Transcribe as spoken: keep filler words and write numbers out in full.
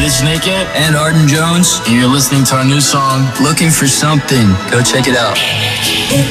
It's Naked. And Arden Jones. And you're listening to our new song, Looking for Something. Go check it out.